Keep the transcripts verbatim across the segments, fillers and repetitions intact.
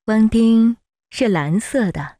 汪丁是蓝色的。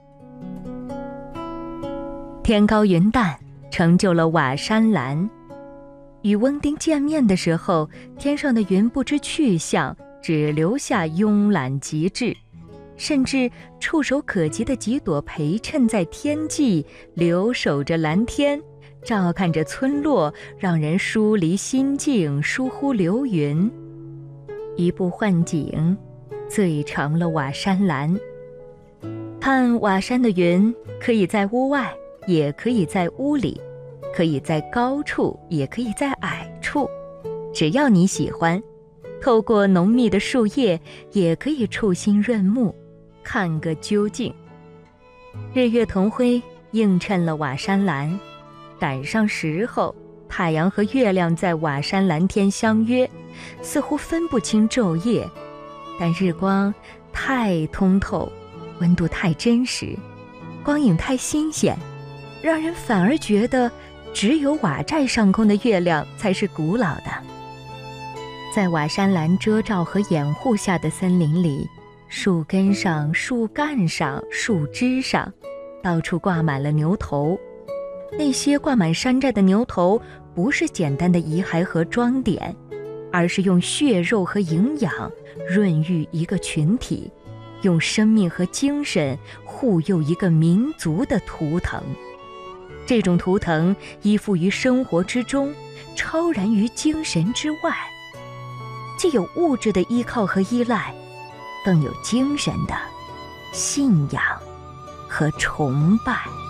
天高云淡，成就了瓦山蓝。与翁丁见面的时候，天上的云不知去向，只留下慵懒极致，甚至触手可及的几朵陪衬在天际，留守着蓝天，照看着村落，让人疏离心境，疏忽流云。一步换景，最成了瓦山蓝。看瓦山的云，可以在屋外，也可以在屋里，可以在高处，也可以在矮处，只要你喜欢。透过浓密的树叶，也可以触心润目，看个究竟。日月同辉，映衬了瓦山蓝。赶上时候，太阳和月亮在瓦山蓝天相约，似乎分不清昼夜，但日光太通透，温度太真实，光影太新鲜，让人反而觉得只有瓦寨上空的月亮才是古老的。在瓦山蓝遮罩和掩护下的森林里，树根上、树干上、树枝上，到处挂满了牛头。那些挂满山寨的牛头，不是简单的遗骸和装点，而是用血肉和营养润育一个群体，用生命和精神护佑一个民族的图腾。这种图腾依附于生活之中，超然于精神之外，既有物质的依靠和依赖，更有精神的信仰和崇拜。